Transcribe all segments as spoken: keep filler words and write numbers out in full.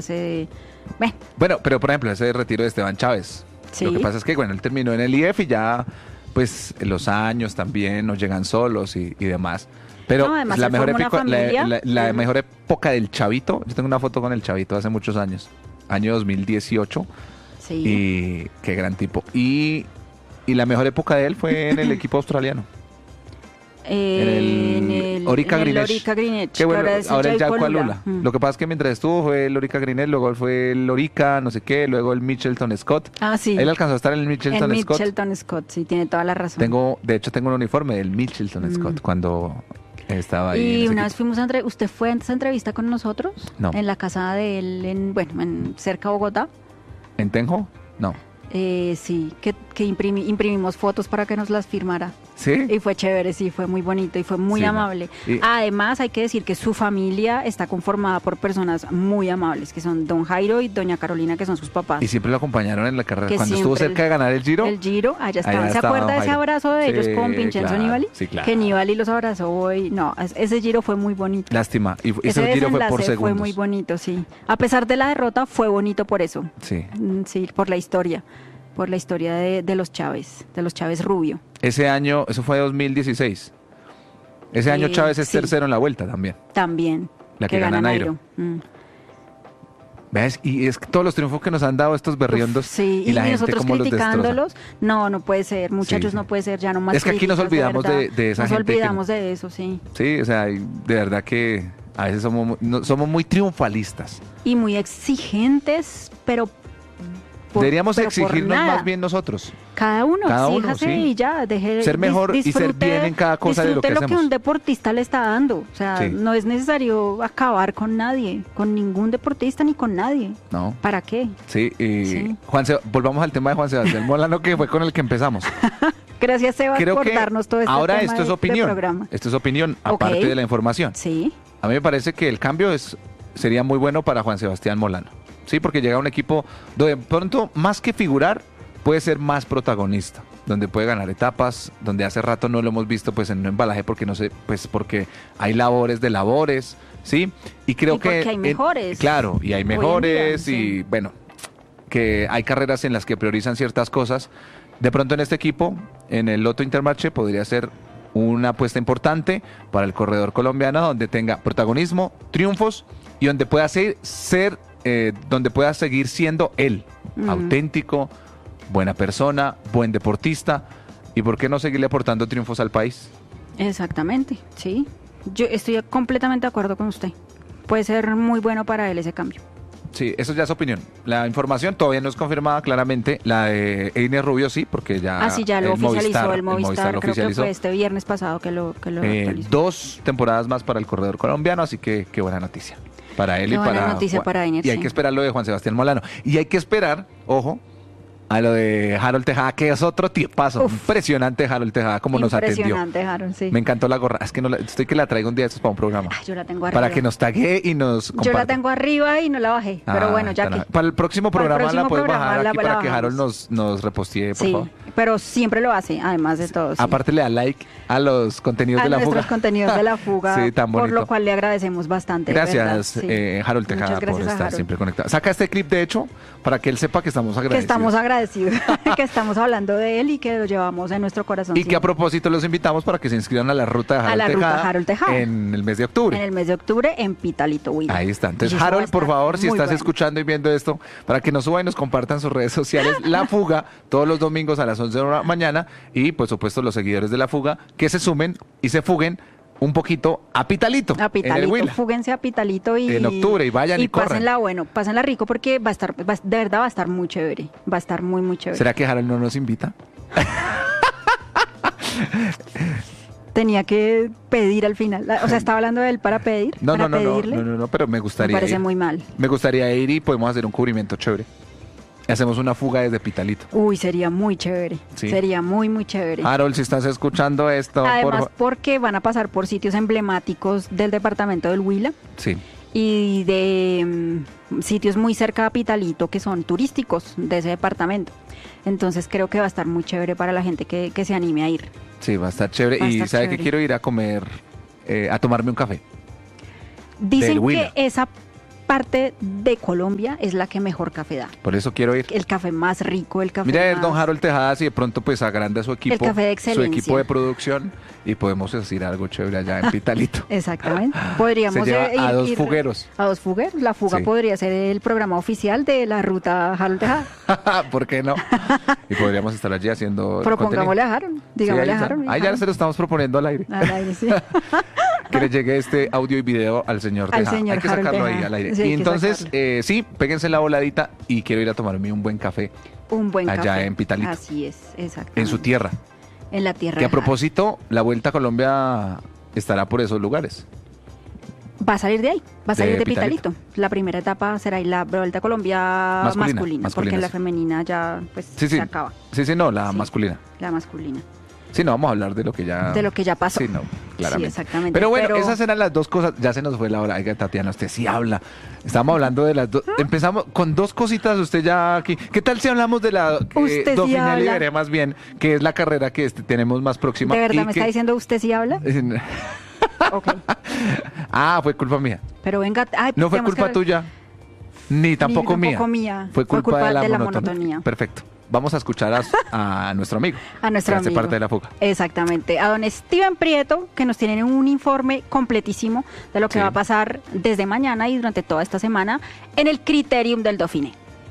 retirarse. Bueno, Bueno, pero por ejemplo, ese retiro de Esteban Chávez. Sí. Lo que pasa es que, bueno, él terminó en el I F y ya, pues, los años también nos llegan solos y, y demás. Pero No, además la, él mejor formó una épico- la, familia. la- la Ajá. mejor época del Chavito, yo tengo una foto con el Chavito hace muchos años, año dos mil dieciocho, sí. y qué gran tipo. Y, y la mejor época de él fue en el equipo australiano. Eh, en el Orica en el Greenwich. Orica Greenwich, Qué bueno, que es ahora el Jayco Jayco Alula. Alula. Mm. Lo que pasa es que mientras estuvo fue el Orica Greenwich, luego fue el Orica, no sé qué, luego el Mitchelton Scott. Ah, sí. Él alcanzó a estar en el Mitchelton en Scott. Mitchelton Scott, sí, tiene toda la razón. Tengo, de hecho, tengo un uniforme del Mitchelton Mm. Scott cuando estaba ahí. en Y ese una equipo. vez fuimos a entre... ¿Usted fue a esa entrevista con nosotros? No. En la casa de él, en, bueno, en cerca de Bogotá. ¿En Tenjo? No. Eh, sí, que, que imprimi- imprimimos fotos para que nos las firmara. ¿Sí? Y fue chévere, sí, fue muy bonito y fue muy Sí, ¿no? amable. Y- Además, hay que decir que su familia está conformada por personas muy amables, que son don Jairo y doña Carolina, que son sus papás. Y siempre lo acompañaron en la carrera. Que Cuando estuvo siempre cerca el- de ganar el Giro. El Giro, allá estaban. Allá ¿Se estaba acuerda de don ese Jairo. abrazo de ellos Sí, con Vincenzo claro, Nibali? sí, claro. Que Nibali los abrazó hoy. No, es- ese Giro fue muy bonito. Lástima. Y, y Ese ese Giro fue por desenlace segundos. fue muy bonito, sí. A pesar de la derrota, fue bonito por eso. Sí. Mm, Sí, por la historia. Por la historia de, de los Chávez, de los Chávez Rubio. Ese año, eso fue dos mil dieciséis. Ese año Eh, Chávez es sí. tercero en la vuelta también. También. La que gana Nairo. Mm. ¿Ves? Y es que todos los triunfos que nos han dado estos berriondos Uf, sí, y, y, la gente nosotros como los destroza. criticándolos, no, no puede ser, muchachos, Sí, no sí. puede ser, ya no más Es que aquí nos críticas, olvidamos de- verdad. de esa Nos gente que- olvidamos de eso, sí. Sí, o sea, y de verdad que a veces somos, mu- no- somos muy triunfalistas. Y muy exigentes, pero por, Deberíamos pero por exigirnos nada. más bien nosotros. Cada uno, Cada uno, exíjase sí. y ya, deje Ser mejor dis- y ser disfrute- bien en cada cosa de lo que disfrute lo que hacemos. un deportista le está dando. O sea, Sí. no es necesario acabar con nadie, con ningún deportista ni con nadie. ¿No? ¿Para qué? Sí, y Sí. Juan Se- volvamos al tema de Juan Sebastián Molano, que fue con el que empezamos. Gracias, Sebas, Creo por que darnos todo este ahora tema esto es de- de opinión. programa. Esto es opinión, Ok. aparte de la información. Sí. A mí me parece que el cambio es sería muy bueno para Juan Sebastián Molano. Sí, porque llega un equipo donde de pronto, más que figurar, puede ser más protagonista, donde puede ganar etapas, donde hace rato no lo hemos visto pues en un embalaje porque no sé, pues porque hay labores de labores, ¿sí? Y creo Y que porque hay en- mejores. claro, y hay Hoy en día, mejores sí. y bueno, que hay carreras en las que priorizan ciertas cosas. De pronto en este equipo, en el Loto Intermarché, podría ser una apuesta importante para el corredor colombiano, donde tenga protagonismo, triunfos y donde pueda ser, ser eh, donde pueda seguir siendo él, Ujú. auténtico, buena persona, buen deportista, y por qué no seguirle aportando triunfos al país. Exactamente, sí. Yo estoy completamente de acuerdo con usted. Puede ser muy bueno para él ese cambio. Sí, eso ya es opinión. La información todavía no es confirmada claramente. La de Einer Rubio sí, porque ya Ah, sí, ya lo el oficializó el el Movistar, lo creo que oficializó. fue este viernes pasado que lo, que lo Eh, actualizó. dos temporadas más para el corredor colombiano, así que qué buena noticia para él Qué y buena para noticia Juan- para Einer, y hay sí. que esperar lo de Juan Sebastián Molano y hay que esperar, ojo, a lo de Harold Tejada, que es otro tipazo. Uf. Impresionante Harold Tejada, como nos atendió. Impresionante, Harold, sí. Me encantó la gorra. Es que no la- estoy que la traigo un día de estos para un programa. Ah, yo la tengo arriba. Para que nos tague y nos Yo comparta. la tengo arriba y no la bajé, pero Ah, bueno, ya tan- que... Para el próximo Para el programa próximo la puedes programa bajar la- aquí la para que bajamos. Harold nos, nos repostee, por Sí, favor. pero siempre lo hace, además de todo. Sí. Aparte le da like a los contenidos a de la nuestros fuga. contenidos de la fuga, Sí, tan por bonito. lo cual le agradecemos bastante. Gracias, ¿verdad? Sí. eh, Harold Tejada, Muchas por gracias a estar Harold. siempre conectado. Saca este clip, de hecho, para que él sepa que estamos Que agradecidos. estamos agradecidos, que estamos hablando de él y que lo llevamos en nuestro corazón. Y que a siempre. propósito los invitamos para que se inscriban a la ruta de A Harold, la ruta Tejada, Harold Tejada. en el mes de octubre. En el mes de octubre en Pitalito, Huila. Ahí está. Entonces, Y eso va a Harold, por estar favor, si muy estás bueno. escuchando y viendo esto, para que nos suban y nos compartan sus redes sociales, La Fuga, todos los domingos a las once de la mañana, y por supuesto los seguidores de La Fuga, que se sumen y se fuguen un poquito a Pitalito, A en el Pitalito, Huila. fúguense a Pitalito y... En octubre, y vayan y corran. pásenla bueno, pásenla rico porque va a estar, va- de verdad va a estar muy chévere, va a estar muy, muy chévere. ¿Será que Harold no nos invita? Tenía que pedir al final, o sea, estaba hablando de él para pedir, No, para no, no, no, pedirle. no, no, no, pero me Me gustaría parece ir. muy mal. Me gustaría ir y podemos hacer un cubrimiento chévere. Hacemos una fuga desde Pitalito. Uy, sería muy chévere, Sí. sería muy, muy chévere. Harold, si estás escuchando esto, Además, por... porque van a pasar por sitios emblemáticos del departamento del Huila Sí. y de mm, sitios muy cerca a Pitalito que son turísticos de ese departamento. Entonces creo que va a estar muy chévere para la gente que, que se anime a ir. Sí, va a estar chévere. Va a y estar ¿sabe chévere. que quiero ir a comer, eh, a tomarme un café? Dicen Del Huila. que esa parte de Colombia es la que mejor café da. Por eso quiero ir. El café más rico, el café Mira, más... don Harold Tejada, si de pronto pues agranda su equipo, El café de su excelencia. equipo de producción y podemos hacer algo chévere allá en Pitalito. Exactamente. Podríamos Se lleva ir- a dos ir- fugueros. A dos fugueros. La fuga Sí. podría ser el programa oficial de la ruta Harold Tejada. ¿Por qué no? Y podríamos estar allí haciendo Propongámosle contenido. a Harold. Sí, Digámosle ahí a está. Harold. Ahí ya se lo estamos proponiendo al aire. Al aire, sí. Que le llegue este audio y video al señor Al Tejada. señor Hay que Harold sacarlo Tejada. ahí al aire. Sí, hay y que entonces, sacarlo. eh, sí, péguense la voladita y quiero ir a tomarme un buen café Un buen allá café. en Pitalito. Así es, exactamente. en su tierra. En la tierra. Que a de Harold. propósito, la Vuelta a Colombia estará por esos lugares. Va a salir de ahí, va a salir De de, Pitalito. Pitalito. La primera etapa será ahí la Vuelta a Colombia Masculina, masculina, masculina, porque la sí. femenina ya pues Sí, sí. se acaba, Sí, sí, no, la Sí. masculina. la masculina. Sí, no, vamos a hablar de lo que ya... De lo que ya pasó. Sí, no, claramente. Sí, exactamente. Pero bueno, Pero- esas eran las dos cosas. Ya se nos fue la hora. Oiga, Tatiana, usted sí habla. Estamos hablando de las dos. Empezamos con dos cositas. Usted ya aquí. ¿Qué tal si hablamos de la Usted sí Dauphiné habla. Libéré más bien, que es la carrera que este, tenemos más próxima? ¿De verdad y me que- está diciendo usted sí habla? Ok. Ah, fue culpa mía. Pero venga, ay, No fue tenemos culpa que- tuya, ni tampoco, Ni tampoco mía. mía. Fue culpa, de la, monotonía. monotonía. Perfecto. Vamos a escuchar a, a nuestro amigo. A nuestro que hace amigo. parte de la fuga. Exactamente. A don Steven Prieto, que nos tienen un informe completísimo de lo que Sí. va a pasar desde mañana y durante toda esta semana en el Criterium del Dauphiné.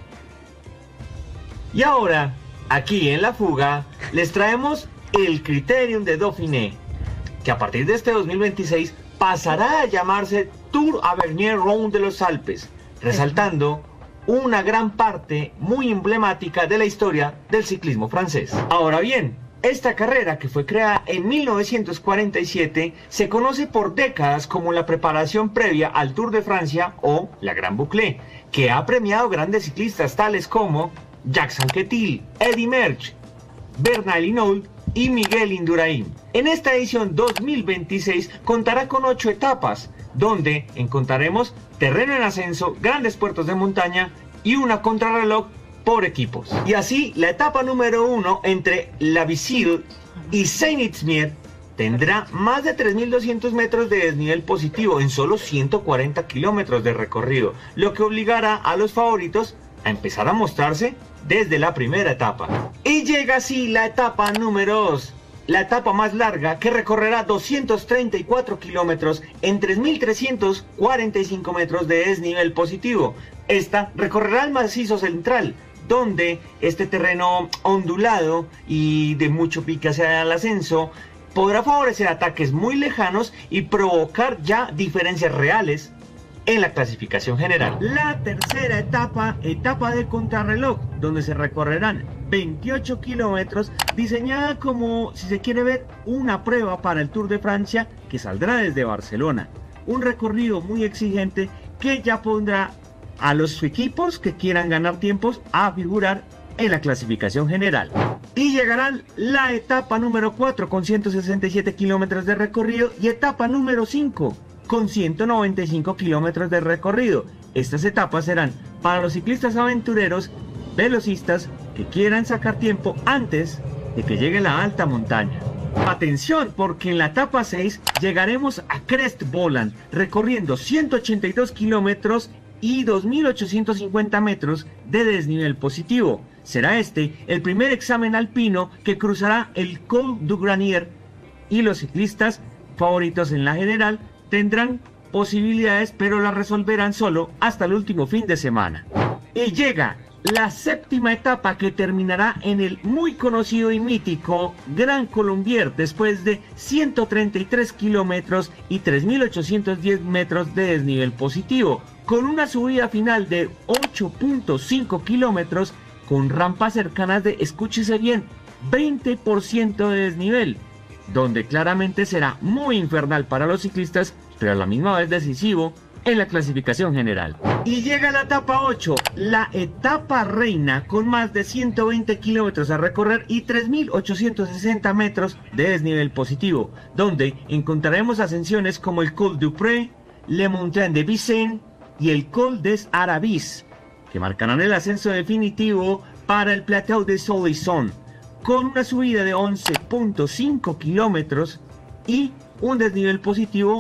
Y ahora, aquí en La Fuga, les traemos el Criterium de Dauphiné, que a partir de este dos mil veintiséis pasará a llamarse Tour Avenir Round de los Alpes, resaltando una gran parte muy emblemática de la historia del ciclismo francés. Ahora bien, esta carrera, que fue creada en mil novecientos cuarenta y siete, se conoce por décadas como la preparación previa al Tour de Francia o la Gran Boucle, que ha premiado grandes ciclistas tales como Jacques Anquetil, Eddy Merckx, Bernard Hinault y Miguel Indurain. En esta edición dos mil veintiséis contará con ocho etapas, donde encontraremos terreno en ascenso, grandes puertos de montaña y una contrarreloj por equipos. Y así, la etapa número uno entre La Vicille y Saint-Itzmier tendrá más de tres mil doscientos metros de desnivel positivo en solo ciento cuarenta kilómetros de recorrido, lo que obligará a los favoritos a empezar a mostrarse desde la primera etapa. Y llega así la etapa número dos, la etapa más larga, que recorrerá doscientos treinta y cuatro kilómetros en tres mil trescientos cuarenta y cinco metros de desnivel positivo. Esta recorrerá el macizo central, donde este terreno ondulado y de mucho pique hacia el ascenso podrá favorecer ataques muy lejanos y provocar ya diferencias reales en la clasificación general. La tercera etapa, etapa de contrarreloj, donde se recorrerán veintiocho kilómetros, diseñada como, si se quiere ver, una prueba para el Tour de Francia, que saldrá desde Barcelona. Un recorrido muy exigente que ya pondrá a los equipos que quieran ganar tiempos a figurar en la clasificación general. Y llegarán la etapa número cuatro con ciento sesenta y siete kilómetros de recorrido y etapa número cinco con ciento noventa y cinco kilómetros de recorrido. Estas etapas serán para los ciclistas aventureros, velocistas que quieran sacar tiempo antes de que llegue la alta montaña. Atención, porque en la etapa seis llegaremos a Crest Voland, recorriendo ciento ochenta y dos kilómetros y dos mil ochocientos cincuenta metros de desnivel positivo. Será este el primer examen alpino que cruzará el Col du Granier, y los ciclistas favoritos en la general tendrán posibilidades, pero las resolverán solo hasta el último fin de semana. Y llega la séptima etapa, que terminará en el muy conocido y mítico Gran Colombier, después de ciento treinta y tres kilómetros y tres mil ochocientos diez metros de desnivel positivo, con una subida final de ocho punto cinco kilómetros, con rampas cercanas de, escúchese bien, veinte por ciento de desnivel, donde claramente será muy infernal para los ciclistas, pero a la misma vez decisivo en la clasificación general. Y llega la etapa ocho, la etapa reina, con más de ciento veinte kilómetros a recorrer y tres mil ochocientos sesenta metros de desnivel positivo, donde encontraremos ascensiones como el Col du Pré, Le Montagne de Vincennes y el Col des Arabis, que marcarán el ascenso definitivo para el Plateau de Solisson, con una subida de once punto cinco kilómetros y un desnivel positivo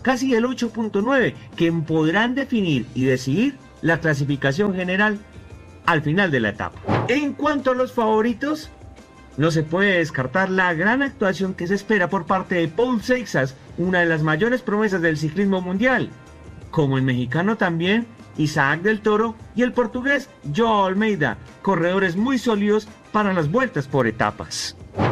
casi el ocho punto nueve, que podrán definir y decidir la clasificación general al final de la etapa. En cuanto a los favoritos, no se puede descartar la gran actuación que se espera por parte de Paul Seixas, una de las mayores promesas del ciclismo mundial, como el mexicano también Isaac del Toro y el portugués Joao Almeida, corredores muy sólidos para las vueltas por etapas.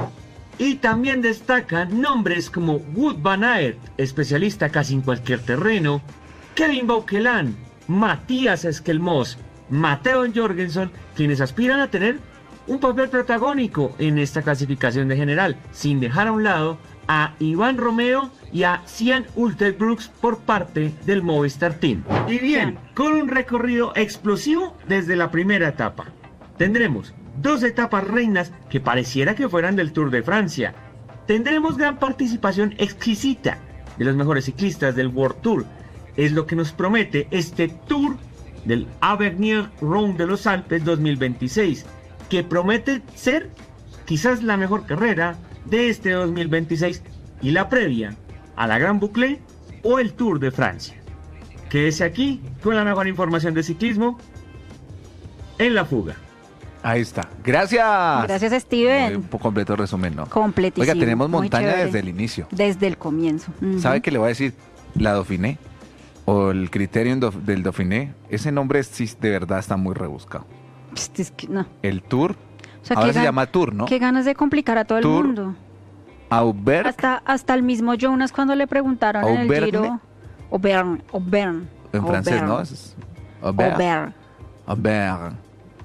Y también destacan nombres como Wout van Aert, especialista casi en cualquier terreno, Kevin Bauquelin, Matías Esquelmos, Mateo Jorgensen, quienes aspiran a tener un papel protagónico en esta clasificación de general, sin dejar a un lado a Iván Romeo y a Cian Ulterbrooks por parte del Movistar Team. Y bien, con un recorrido explosivo desde la primera etapa. Tendremos dos etapas reinas que pareciera que fueran del Tour de Francia. Tendremos gran participación exquisita de los mejores ciclistas del World Tour. Es lo que nos promete este Tour del Avenir Round de los Alpes dos mil veintiséis, que promete ser quizás la mejor carrera de este dos mil veintiséis y la previa a la Gran Boucle o el Tour de Francia. Quédese aquí con la mejor información de ciclismo en La Fuga. Ahí está. Gracias. Gracias, Steven. Un poco completo resumen, ¿no? Completísimo. Oiga, tenemos muy montaña chévere. desde el inicio. Desde el comienzo. Uh-huh. ¿Sabe qué le voy a decir? La Dauphiné o el Criterium do- del Dauphiné, ese nombre sí de verdad está muy rebuscado. Pst, es que no. El Tour, O sea, ahora qué se gan- llama Tour, ¿no? Qué ganas de complicar a todo Tour, el mundo. Aubert, Hasta, hasta el mismo Jonas cuando le preguntaron en el Auvergne. Giro. Auvergne. Auvergne. en francés, ¿no? Auvergne. Es Aubert. Auvergne. Aubert.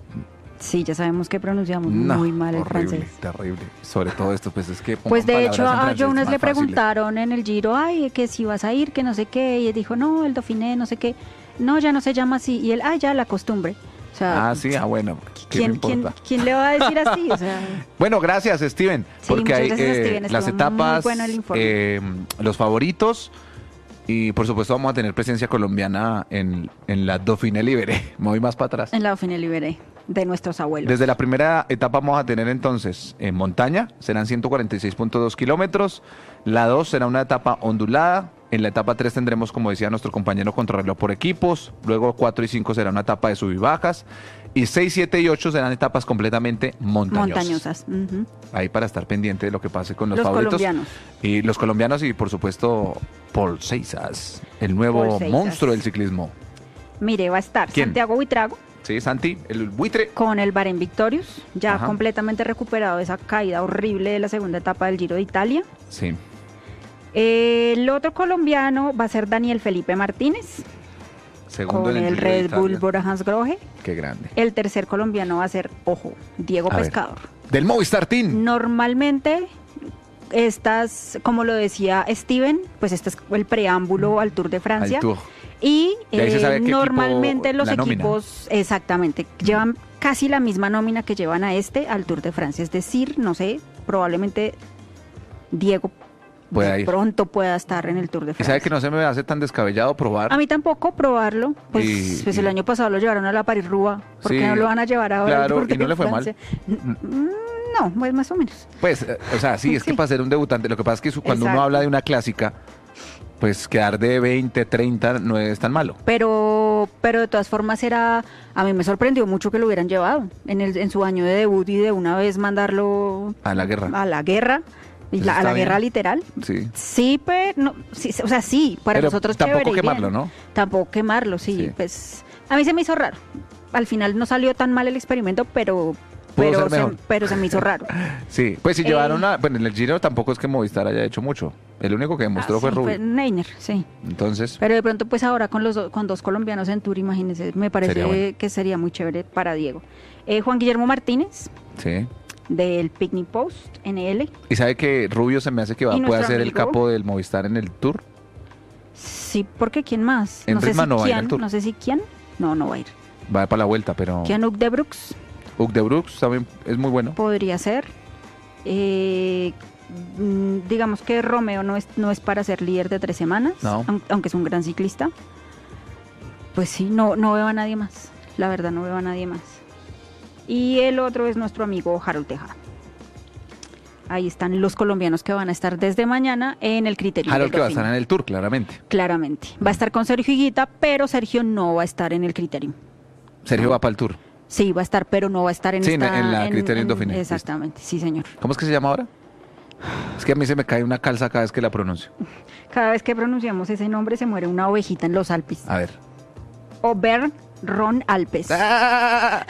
Sí, ya sabemos que pronunciamos No, muy mal el horrible, francés. terrible. Sobre todo esto, pues es que... Pues pongan de hecho palabras en a francés Jonas más le fáciles. preguntaron en el Giro, ay, que si vas a ir, que no sé qué, y él dijo, no, el Dauphiné, no sé qué, no, ya no se llama así, y él, ah, ya, la costumbre. O sea, Ah, sí, ah, bueno. ¿qué ¿quién, me quién, importa? quién le va a decir así? O sea, Bueno, gracias, Steven. Sí, porque muchas hay gracias, eh, Steven, las estuvo muy etapas, bueno el informe. eh, los favoritos, y por supuesto vamos a tener presencia colombiana en, en la Dauphiné Libéré. Me voy más para atrás. en la Dauphiné Libéré, de nuestros abuelos. Desde la primera etapa vamos a tener entonces en montaña, serán ciento cuarenta y seis punto dos kilómetros. La dos será una etapa ondulada. En la etapa tres tendremos, como decía nuestro compañero, contrarreloj por equipos. Luego cuatro y cinco será una etapa de sub y bajas. Y seis, siete y ocho serán etapas completamente montañosas. Montañosas. Ujú. Ahí para estar pendiente de lo que pase con los, Los favoritos. colombianos. Y los colombianos y por supuesto Paul Seixas, el nuevo Paul Seixas. monstruo del ciclismo. Mire, va a estar ¿Quién? Santiago Buitrago Sí, Santi, el buitre. con el Bahrein Victorious, ya Ajá. completamente recuperado de esa caída horrible de la segunda etapa del Giro de Italia. Sí. El otro colombiano va a ser Daniel Felipe Martínez Segundo con en el Giro de Red Bull Italia. Bora-Hansgrohe. Qué grande. El tercer colombiano va a ser, ojo, Diego A ver. Pescador. Del Movistar Team. Normalmente, estas, como lo decía Steven, pues este es el preámbulo al Tour de Francia. Al Tour. Y Y ahí se eh, sabe qué normalmente equipo, los la nómina. equipos, exactamente, llevan casi la misma nómina que llevan a este al Tour de Francia. Es decir, no sé, probablemente Diego Pueda de ir. pronto pueda estar en el Tour de Y Francia. sabe que no se me hace tan descabellado probar. A mí tampoco probarlo, pues, Y- pues y- el año pasado lo llevaron a la París-Roubaix, ¿por qué Sí, no lo van a llevar ahora al claro, Tour de y no le fue mal. Francia? Mm, No, pues más o menos. Pues, eh, o sea, sí, es que Sí. para ser un debutante, lo que pasa es que su- cuando uno Exacto. habla de una clásica, pues quedar de veinte, treinta no es tan malo. Pero, pero de todas formas era, a mí me sorprendió mucho que lo hubieran llevado en, el, en su año de debut y de una vez mandarlo A la guerra. a la guerra, y Eso la- a está la guerra bien. literal. Sí. Sí, pero, no, sí, o sea, sí, para Pero nosotros tampoco chévere y quemarlo, bien. ¿no? Tampoco quemarlo, sí, Sí. pues a mí se me hizo raro. Al final no salió tan mal el experimento, pero, Pudo pero, ser se, mejor. pero se me hizo raro. Sí, pues si Eh, llevaron a... Bueno, en el Giro tampoco es que Movistar haya hecho mucho. El único que demostró Ah, fue sí, Rubio. Neiner, sí. Entonces, Pero de pronto, pues ahora con los do- con dos colombianos en Tour, imagínense, me parece Sería bueno. que sería muy chévere para Diego. Eh, Juan Guillermo Martínez, sí. del Picnic Post, N L. ¿Y sabe que Rubio se me hace que va, ¿Y puede nuestro ser el amigo? capo del Movistar en el Tour? Sí, porque ¿quién más? En No sé si Ritma no va a ir al quién, Tour. no sé si quién. No, no va a ir. Va para la vuelta, pero... Kian Uc de Brooks Hug de Brooks también es muy bueno. podría ser. Eh, mm, digamos que Romeo no es, no es para ser líder de tres semanas, No. aun- aunque es un gran ciclista. Pues sí, no, no veo a nadie más. La verdad, no veo a nadie más. Y el otro es nuestro amigo Harold Tejada. ahí están los colombianos que van a estar desde mañana en el criterio. Harold del que va a Dauphiné. estar en el tour, claramente. Claramente. Va a estar con Sergio Higuita, pero Sergio no va a estar en el criterio. Sergio va para el tour. Sí, va a estar, pero no va a estar en Sí, en- esta... en la Criterium Dauphiné. Exactamente, sí, señor. ¿Cómo es que se llama ahora? Es que a mí se me cae una calza cada vez que la pronuncio. Cada vez que pronunciamos ese nombre se muere una ovejita en los Alpes. A ver. Ober Ron Alpes. ¡Ah!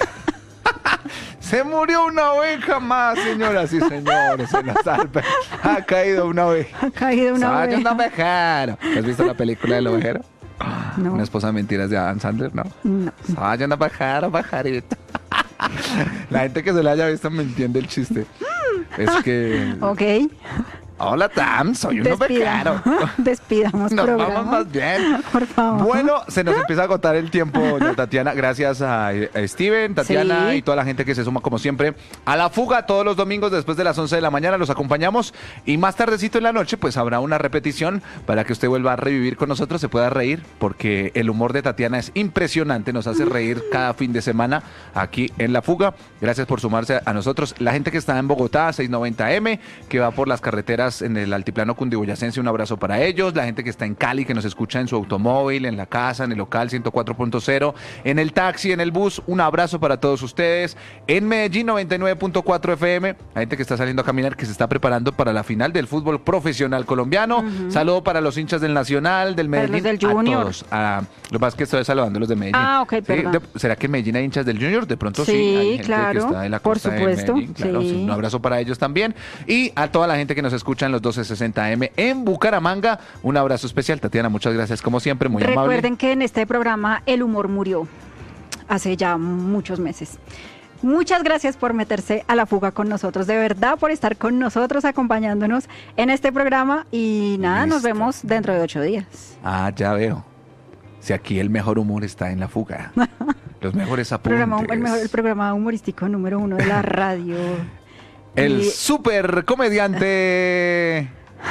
Se murió una oveja más, señoras y señores, en las Alpes. Ha caído una oveja. Ha caído una Soy un oveja. ovejero. ¿Has visto la película del ovejero? No. Una esposa de mentiras de Adam Sandler, ¿no? No. Soy un ovejero, pajarito. La gente que se la haya visto me entiende el chiste. Es que... Ok. Hola, Tam, soy un Despida- ovejero. Despidamos Nos programa. vamos más bien. Por favor. Bueno, se nos empieza a agotar el tiempo, doña Tatiana. Gracias a, a Steven, Tatiana Sí. y toda la gente que se suma, como siempre, a La Fuga todos los domingos después de las once de la mañana. Los acompañamos y más tardecito en la noche, pues habrá una repetición para que usted vuelva a revivir con nosotros, se pueda reír, porque el humor de Tatiana es impresionante. Nos hace reír cada fin de semana aquí en La Fuga. Gracias por sumarse a nosotros. La gente que está en Bogotá, seiscientos noventa M, que va por las carreteras en el altiplano cundiboyacense, un abrazo para ellos. La gente que está en Cali, que nos escucha en su automóvil, en la casa, en el local ciento cuatro punto cero, en el taxi, en el bus, un abrazo para todos ustedes. En Medellín noventa y nueve punto cuatro F M, la gente que está saliendo a caminar, que se está preparando para la final del fútbol profesional colombiano. Saludo para los hinchas del Nacional, del Para los Medellín, del Junior. a todos. A- lo que pasa es que estoy saludando a los de Medellín. Ah, ok, Sí, perdón. de- ¿Será que en Medellín hay hinchas del Junior? De pronto sí. Sí, hay gente claro, que está de la por costa de supuesto, Medellín, claro, sí. sí, un abrazo para ellos también. Y a toda la gente que nos escucha en los doce sesenta M en Bucaramanga, un abrazo especial. Tatiana, muchas gracias como siempre, muy amable. Recuerden que en este programa el humor murió hace ya muchos meses. Muchas gracias por meterse a La Fuga con nosotros, de verdad por estar con nosotros acompañándonos en este programa y nada, nos Listo. vemos dentro de ocho días. Ah, ya veo. Si aquí el mejor humor está en La Fuga. Los mejores apuntes. Programa, el, mejor, el programa humorístico número uno de la radio. El Y- super comediante.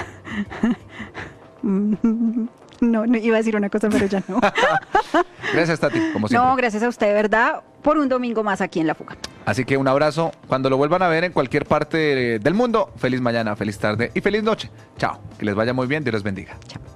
No, no, iba a decir una cosa, pero ya no. Gracias, Tati, como siempre. No, gracias a usted, de verdad, por un domingo más aquí en La Fuga. Así que un abrazo. Cuando lo vuelvan a ver en cualquier parte del mundo, feliz mañana, feliz tarde y feliz noche. Chao. Que les vaya muy bien. Dios les bendiga. Chao.